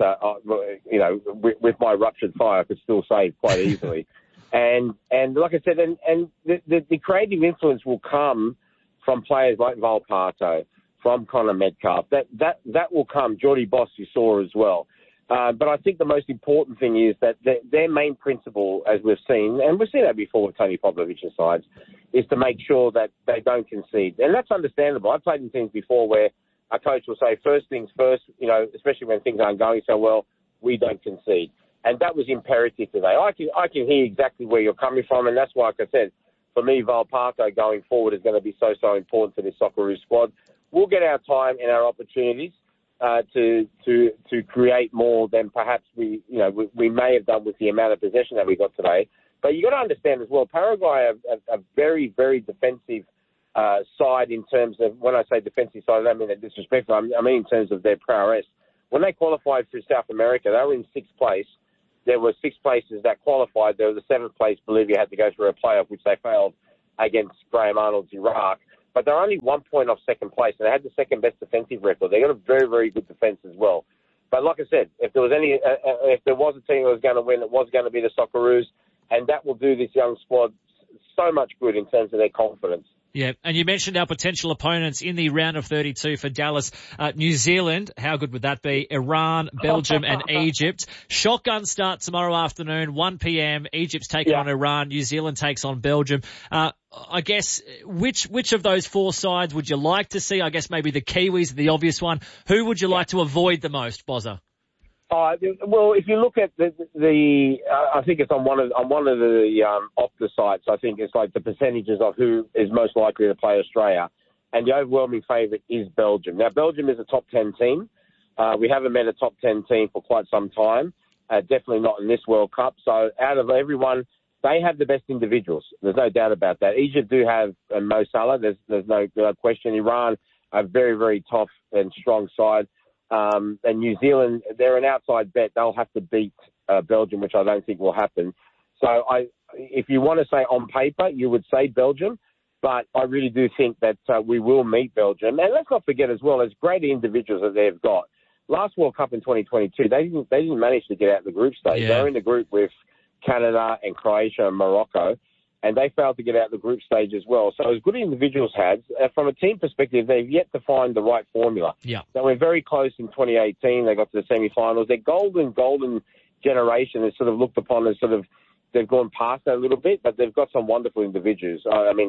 you know, with my ruptured thigh, I could still save quite easily. and like I said, and the creative influence will come from players like Volpato, from Connor Metcalf. That will come. Geordie Boss, you saw as well. But I think the most important thing is that their main principle, as we've seen, and we've seen that before with Tony Popovich's sides, is to make sure that they don't concede. And that's understandable. I've played in teams before where a coach will say, first things first, especially when things aren't going so well, we don't concede. And that was imperative today. I can hear exactly where you're coming from, and that's why, like I said, for me, Val Parker going forward is going to be so important for this Socceroos squad. We'll get our time and our opportunities to create more than perhaps we may have done with the amount of possession that we got today. But you got to understand as well, Paraguay are a very, very defensive side in terms of, when I say defensive side, I don't mean that disrespectful. I mean in terms of their prowess. When they qualified for South America, they were in 6th place. There were 6 places that qualified. There was a 7th place. Bolivia had to go through a playoff, which they failed against Graham Arnold's Iraq. But they're only 1 point off 2nd place, and they had the 2nd best defensive record. They got a very, very good defence as well. But like I said, if there was a team that was going to win, it was going to be the Socceroos, and that will do this young squad so much good in terms of their confidence. Yeah, and you mentioned our potential opponents in the round of 32 for Dallas. New Zealand, how good would that be? Iran, Belgium and Egypt. Shotgun start tomorrow afternoon, 1 p.m. Egypt's taking on Iran. New Zealand takes on Belgium. I guess, which of those 4 sides would you like to see? I guess maybe the Kiwis, the obvious one. Who would you like to avoid the most, Bozza? Well, if you look at I think it's on one of the Opta sites. I think it's like the percentages of who is most likely to play Australia, and the overwhelming favourite is Belgium. Now, Belgium is a top 10 team. We haven't met a top 10 team for quite some time. Definitely not in this World Cup. So, out of everyone, they have the best individuals. There's no doubt about that. Egypt do have Mo Salah. There's no question. Iran, a very, very tough and strong side. And New Zealand, they're an outside bet. They'll have to beat Belgium, which I don't think will happen. So if you want to say on paper, you would say Belgium, but I really do think that we will meet Belgium. And let's not forget as well, as great individuals that they've got. Last World Cup in 2022, they didn't manage to get out of the group stage. Yeah. They were in the group with Canada and Croatia and Morocco, and they failed to get out of the group stage as well. So as good individuals had, from a team perspective, they've yet to find the right formula. Yeah. They were very close in 2018. They got to the semi-finals. Their golden generation is sort of looked upon as sort of, they've gone past that a little bit, but they've got some wonderful individuals.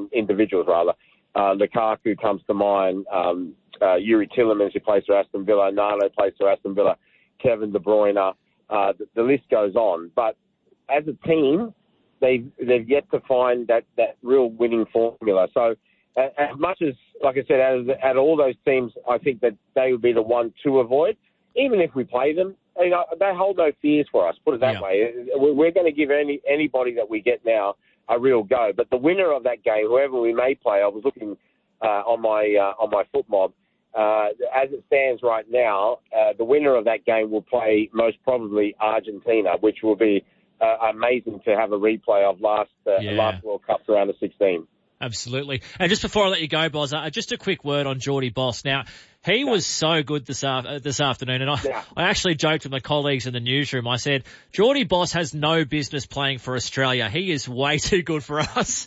Lukaku comes to mind. Yuri Tillemans, who plays for Aston Villa. Nano plays for Aston Villa. Kevin De Bruyne. The list goes on. But as a team, they've yet to find that real winning formula. So as much as, like I said, out of all those teams, I think that they would be the one to avoid. Even if we play them, they hold no fears for us, put it that way. We're going to give anybody that we get now a real go. But the winner of that game, whoever we may play, I was looking on my foot mob, as it stands right now, the winner of that game will play most probably Argentina, which will be amazing to have a replay of last World Cup round of 16. Absolutely. And just before I let you go, Boz, just a quick word on Geordie Boss. Now, he was so good this afternoon, and I actually joked with my colleagues in the newsroom. I said, Geordie Boss has no business playing for Australia. He is way too good for us.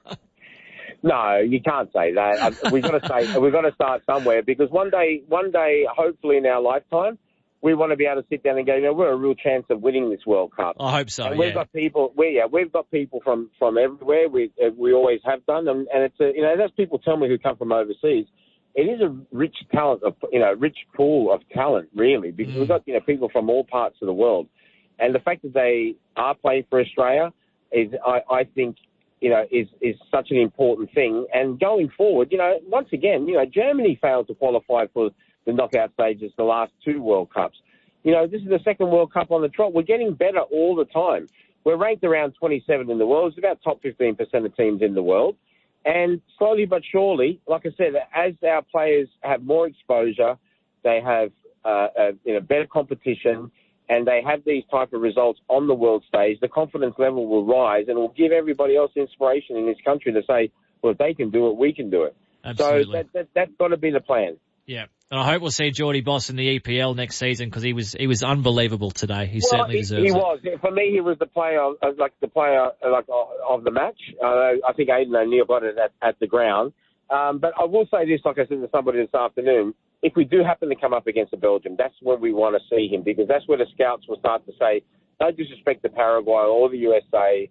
No, you can't say that. We've got to start somewhere, because one day, hopefully in our lifetime, we want to be able to sit down and go, we're a real chance of winning this World Cup. I hope so. And we've got people. We've got people from everywhere. We always have done, and it's as people tell me who come from overseas, it is a rich rich pool of talent, really, because we've got people from all parts of the world, and the fact that they are playing for Australia is, I think, is such an important thing. And going forward, once again, Germany failed to qualify for the knockout stages the last 2 World Cups. This is the 2nd World Cup on the trot. We're getting better all the time. We're ranked around 27 in the world. It's about top 15% of teams in the world. And slowly but surely, like I said, as our players have more exposure, they have better competition, and they have these type of results on the world stage, the confidence level will rise, and will give everybody else inspiration in this country to say, well, if they can do it, we can do it. Absolutely. So that's got to be the plan. Yeah, and I hope we'll see Geordie Boss in the EPL next season, because he was unbelievable today. He certainly deserves it. He was. For me, he was the player of the match. I think Aidan O'Neill got it at the ground. But I will say this, like I said to somebody this afternoon, if we do happen to come up against a Belgium, that's when we want to see him, because that's where the scouts will start to say, no disrespect to Paraguay or the USA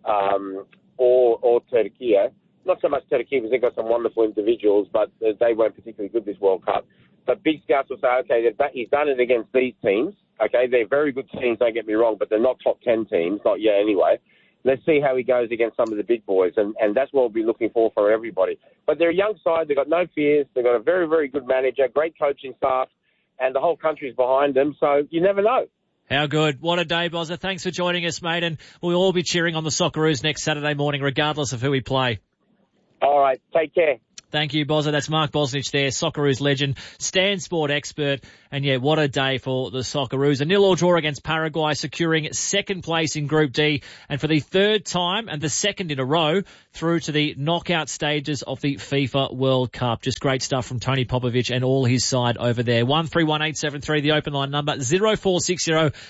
or Turkey. Not so much Turkey, because they've got some wonderful individuals, but they weren't particularly good this World Cup. But big scouts will say, okay, he's done it against these teams. Okay, they're very good teams, don't get me wrong, but they're not top 10 teams, not yet anyway. Let's see how he goes against some of the big boys, and that's what we'll be looking for everybody. But they're a young side. They've got no fears. They've got a very, very good manager, great coaching staff, and the whole country's behind them, so you never know. How good. What a day, Bozza. Thanks for joining us, mate, and we'll all be cheering on the Socceroos next Saturday morning, regardless of who we play. All right, take care. Thank you, Bozza. That's Mark Bosnich there, Socceroos legend, Stan Sport expert. And yeah, what a day for the Socceroos. A 0-0 draw against Paraguay, securing second place in Group D. And for the third time and the second in a row, through to the knockout stages of the FIFA World Cup. Just great stuff from Tony Popovic and all his side over there. 131873, the open line number, 0460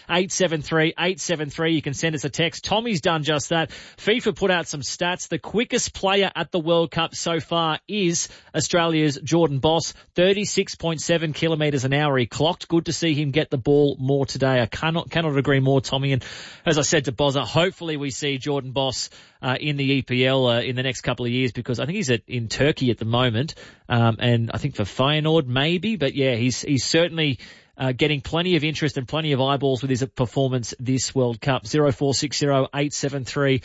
873 873. You can send us a text. Tommy's done just that. FIFA put out some stats. The quickest player at the World Cup so far is Australia's Jordan Boss, 36.7 kilometres an hour he clocked. Good to see him get the ball more today. I cannot agree more, Tommy. And as I said to Bozza, hopefully we see Jordan Boss in the EPL in the next couple of years, because I think he's in Turkey at the moment, and I think for Feyenoord maybe. But yeah, he's certainly getting plenty of interest and plenty of eyeballs with his performance this World Cup. 0460 873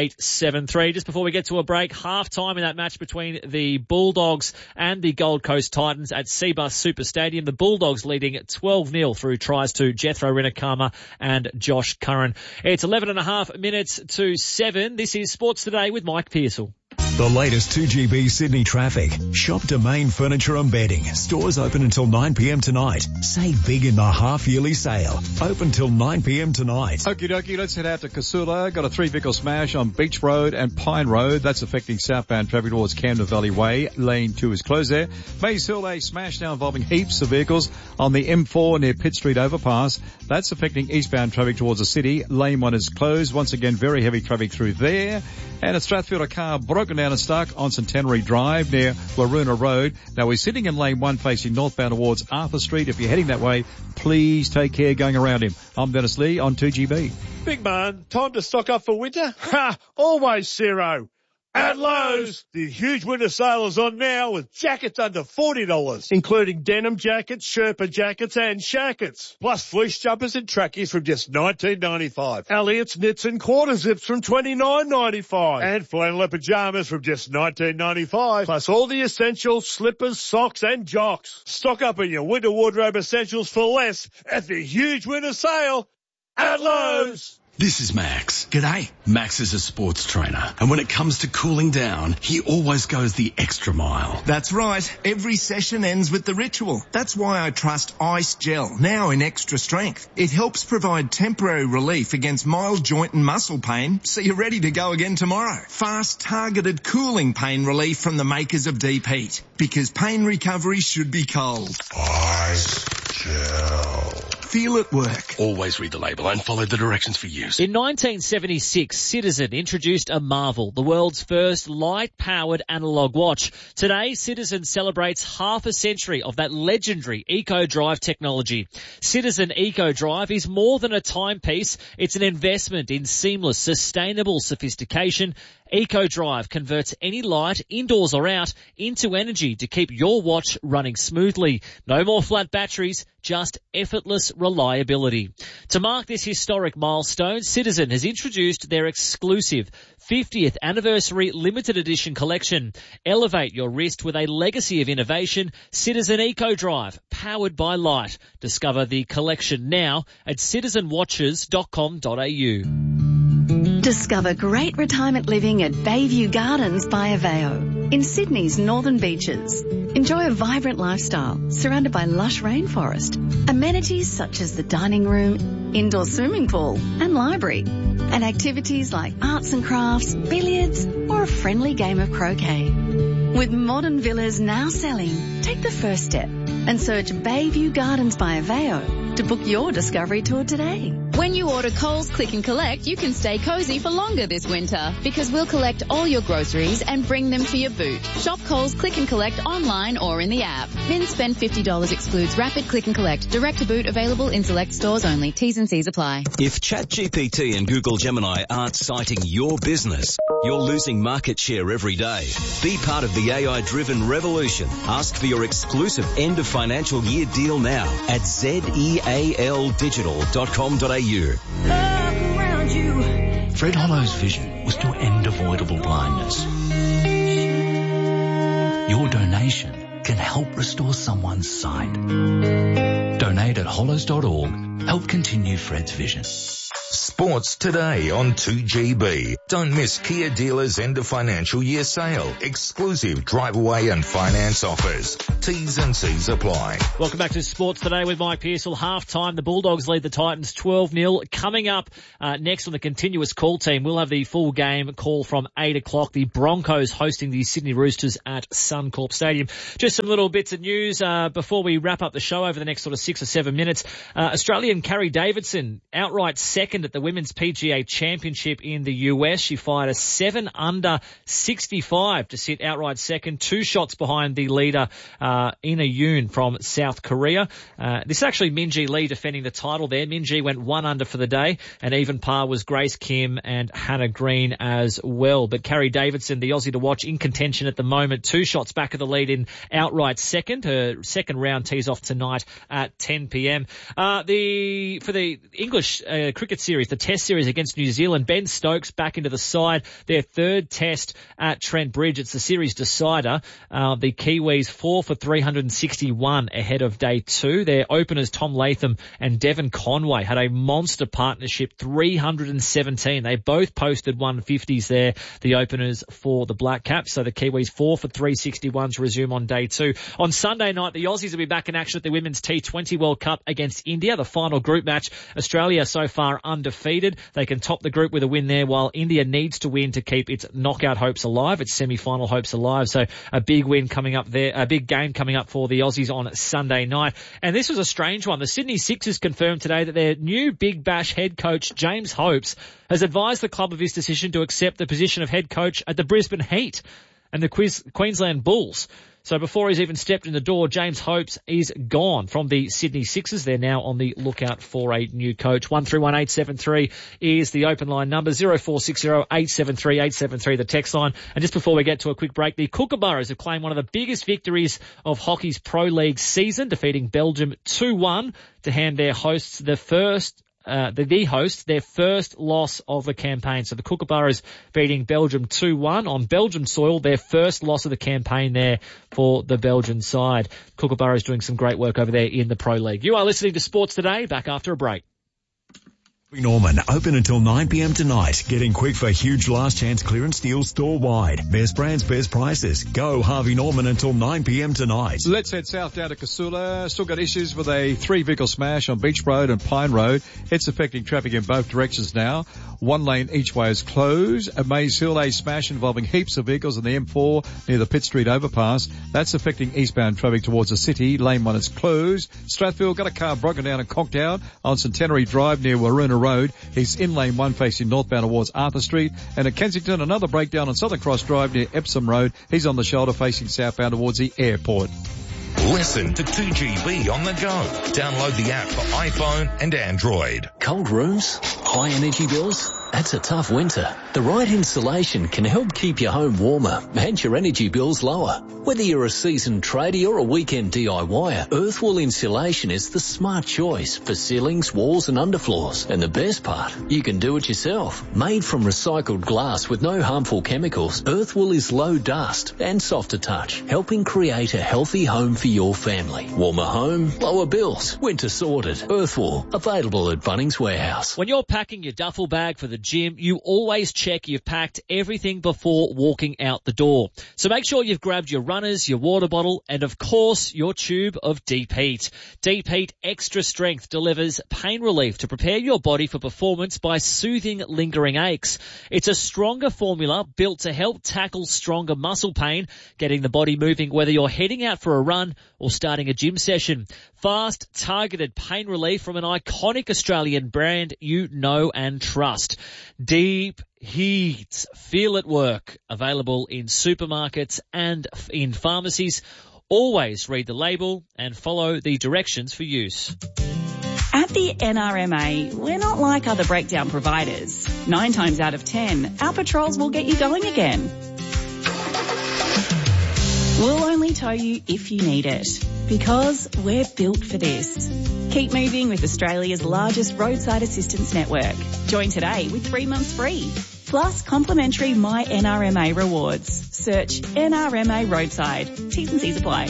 873. Just before we get to a break, half-time in that match between the Bulldogs and the Gold Coast Titans at Cbus Super Stadium. The Bulldogs leading 12-0 through tries to Jethro Rinakama and Josh Curran. It's 11.5 minutes to 7. This is Sports Today with Mike Pearsall. The latest 2GB Sydney traffic. Shop Domain Furniture and Bedding. Stores open until 9pm tonight. Save big in the half-yearly sale. Open till 9pm tonight. Okie dokie, let's head out to Casula. Got a 3-vehicle smash on Beach Road and Pine Road. That's affecting southbound traffic towards Camden Valley Way. Lane 2 is closed there. Maze Hill, a smash now involving heaps of vehicles on the M4 near Pitt Street overpass. That's affecting eastbound traffic towards the city. Lane 1 is closed. Once again, very heavy traffic through there. And at Strathfield, a car broken down and stuck on Centenary Drive near Laruna Road. Now, we're sitting in lane 1 facing northbound towards Arthur Street. If you're heading that way, please take care going around him. I'm Dennis Lee on 2GB. Big man, time to stock up for winter? Ha! Always zero. At Lowe's, the huge winter sale is on now with jackets under $40, including denim jackets, Sherpa jackets and shackets, plus fleece jumpers and trackies from just $19.95. Elliott's knits and quarter zips from $29.95. And flannel pajamas from just $19.95. Plus all the essentials, slippers, socks and jocks. Stock up on your winter wardrobe essentials for less at the huge winter sale at Lowe's. This is Max. G'day. Max is a sports trainer, and when it comes to cooling down, he always goes the extra mile. That's right. Every session ends with the ritual. That's why I trust Ice Gel, now in extra strength. It helps provide temporary relief against mild joint and muscle pain, so you're ready to go again tomorrow. Fast, targeted cooling pain relief from the makers of Deep Heat, because pain recovery should be cold. Ice Gel. Feel it work. Always read the label and follow the directions for use. In 1976, Citizen introduced a marvel, the world's first light-powered analog watch. Today, Citizen celebrates half a century of that legendary EcoDrive technology. Citizen EcoDrive is more than a timepiece. It's an investment in seamless, sustainable sophistication. EcoDrive converts any light, indoors or out, into energy to keep your watch running smoothly. No more flat batteries, just effortless reliability. To mark this historic milestone, Citizen has introduced their exclusive 50th anniversary limited edition collection. Elevate your wrist with a legacy of innovation. Citizen EcoDrive, powered by light. Discover the collection now at citizenwatches.com.au. Discover great retirement living at Bayview Gardens by Aveo in Sydney's northern beaches. Enjoy a vibrant lifestyle surrounded by lush rainforest, amenities such as the dining room, indoor swimming pool and library, and activities like arts and crafts, billiards or a friendly game of croquet. With modern villas now selling, take the first step and search Bayview Gardens by Aveo to book your discovery tour today. When you order Coles Click and Collect, you can stay cozy for longer this winter because we'll collect all your groceries and bring them to your boot. Shop Coles Click and Collect online or in the app. Min spend $50 excludes rapid click and collect. Direct to boot available in select stores only. T's and C's apply. If ChatGPT and Google Gemini aren't citing your business, you're losing market share every day. Be part of the AI-driven revolution. Ask for your exclusive end of financial year deal now at zealdigital.com.au. Fred Hollow's vision was to end avoidable blindness. Your donation can help restore someone's sight. Donate at hollows.org. Help continue Fred's vision. Sports today on 2GB. Don't miss Kia dealers' end of financial year sale. Exclusive drive away and finance offers. T's and C's apply. Welcome back to Sports Today with Mike Pearsall. Half-time, the Bulldogs lead the Titans 12-0. Coming up next on the continuous call team, we'll have the full game call from 8 o'clock. The Broncos hosting the Sydney Roosters at Suncorp Stadium. Just some little bits of news before we wrap up the show over the next sort of 6 or 7 minutes. Australian Carrie Davidson outright second at the Women's PGA Championship in the US. She fired a 7 under 65 to sit outright second, 2 shots behind the leader, Ina Yoon from South Korea. This is actually Minjee Lee defending the title there. Minjee went 1 under for the day, and even par was Grace Kim and Hannah Green as well. But Carrie Davidson, the Aussie to watch, in contention at the moment, 2 shots back of the lead in outright second. Her second round tees off tonight at 10 p.m. For the English cricket series, the Test series against New Zealand, Ben Stokes back into the side. Their third Test at Trent Bridge. It's the series decider. The Kiwis 4 for 361 ahead of day 2. Their openers Tom Latham and Devon Conway had a monster partnership, 317. They both posted 150s there, the openers for the Black Caps. So the Kiwis 4 for 361 to resume on day 2. On Sunday night, the Aussies will be back in action at the Women's T20 World Cup against India, the final group match. Australia so far undefeated. They can top the group with a win there, while India needs to win to keep its knockout hopes alive, its semi-final hopes alive. So a big win coming up there, a big game coming up for the Aussies on Sunday night. And this was a strange one. The Sydney Sixers confirmed today that their new Big Bash head coach, James Hopes, has advised the club of his decision to accept the position of head coach at the Brisbane Heat and the Queensland Bulls. So before he's even stepped in the door, James Hopes is gone from the Sydney Sixers. They're now on the lookout for a new coach. 131873 is the open line number. 0460 873 873 the text line. And just before we get to a quick break, the Kookaburras have claimed one of the biggest victories of hockey's Pro League season, defeating Belgium 2-1 to hand their hosts the hosts their first loss of the campaign. So the Kookaburras beating Belgium 2-1 on Belgian soil, their first loss of the campaign there for the Belgian side. Kookaburras doing some great work over there in the Pro League. You are listening to Sports Today, back after a break. Norman, open until 9 p.m. tonight. Getting quick for huge last chance clearance deals store-wide. Best brands, best prices. Go Harvey Norman until 9 p.m. tonight. Let's head south down to Casula. Still got issues with a 3-vehicle smash on Beach Road and Pine Road. It's affecting traffic in both directions now. 1 lane each way is closed. At Maze Hill, a smash involving heaps of vehicles on the M4 near the Pitt Street overpass. That's affecting eastbound traffic towards the city. Lane 1 is closed. Strathfield got a car broken down and conked out on Centenary Drive near Waruna Road. He's in lane 1 facing northbound towards Arthur Street. And at Kensington, another breakdown on Southern Cross Drive near Epsom Road. He's on the shoulder facing southbound towards the airport. Listen to 2GB on the go. Download the app for iPhone and Android. Cold rooms? High energy bills? That's a tough winter. The right insulation can help keep your home warmer and your energy bills lower. Whether you're a seasoned tradie or a weekend DIYer, Earthwall Insulation is the smart choice for ceilings, walls and underfloors. And the best part, you can do it yourself. Made from recycled glass with no harmful chemicals, Earthwall is low dust and soft to touch, helping create a healthy home for your family. Warmer home, lower bills. Winter sorted. Earthwall, available at Bunnings Warehouse. When you're packing your duffel bag for the gym, you always check you've packed everything before walking out the door. So make sure you've grabbed your runners, your water bottle, and of course, your tube of Deep Heat. Deep Heat Extra Strength delivers pain relief to prepare your body for performance by soothing lingering aches. It's a stronger formula built to help tackle stronger muscle pain, getting the body moving whether you're heading out for a run or starting a gym session. Fast, targeted pain relief from an iconic Australian brand you know and trust. Deep Heat. Feel it work. Available in supermarkets and in pharmacies. Always read the label and follow the directions for use. At the NRMA, we're not like other breakdown providers. 9 times out of 10, our patrols will get you going again. We'll only tow you if you need it, because we're built for this. Keep moving with Australia's largest roadside assistance network. Join today with 3 months free. Plus complimentary My NRMA rewards. Search NRMA Roadside. T's and C's apply.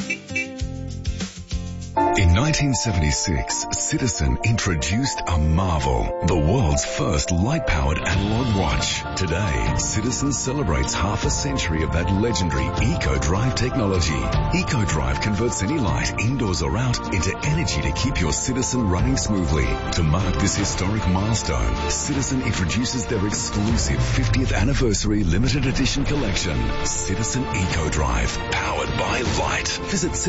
In 1976, Citizen introduced a marvel, the world's first light-powered analog watch. Today, Citizen celebrates half a century of that legendary EcoDrive technology. EcoDrive converts any light, indoors or out, into energy to keep your Citizen running smoothly. To mark this historic milestone, Citizen introduces their exclusive 50th anniversary limited edition collection, Citizen EcoDrive, powered by light. Visit